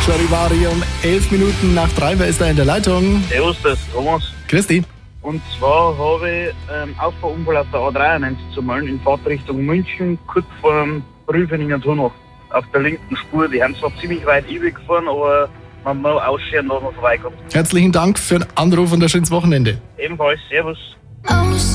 Charivari um 11 Minuten nach 3. Wer ist da in der Leitung? Servus, das ist Thomas. Christi. Und zwar habe ich Auffahrunfall auf der A93 zu melden in Fahrtrichtung München, kurz vor dem Brüfeninger Tunnel. Auf der linken Spur. Die haben zwar ziemlich weit gefahren, aber man muss ausscheren, dass man vorbeikommt. Herzlichen Dank für den Anruf und ein schönes Wochenende. Ebenfalls, servus.